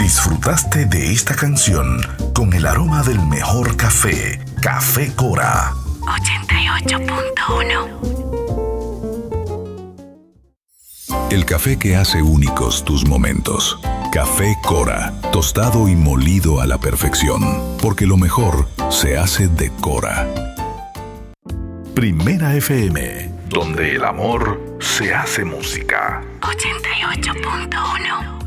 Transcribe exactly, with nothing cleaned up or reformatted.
Disfrutaste de esta canción con el aroma del mejor café, Café Cora. ochenta y ocho punto uno. El café que hace únicos tus momentos. Café Cora, tostado y molido a la perfección, porque lo mejor se hace de Cora. Primera F M, donde el amor se hace música. ochenta y ocho punto uno.